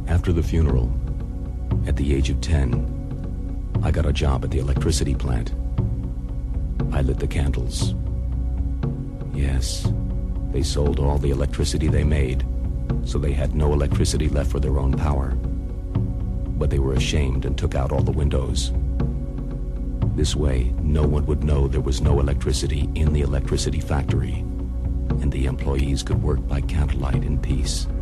After the funeral, at the age of 10, I got a job at the electricity plant. I lit the candles. Yes, they sold all the electricity they made, so they had no electricity left for their own power. But they were ashamed and took out all the windows. This way, no one would know there was no electricity in the electricity factory, and the employees could work by candlelight in peace.